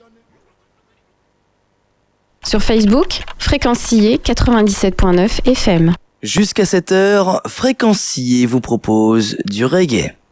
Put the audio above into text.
Sur Facebook, Fréquencier 97.9 FM. Jusqu'à 7h, Fréquencier vous propose du reggae.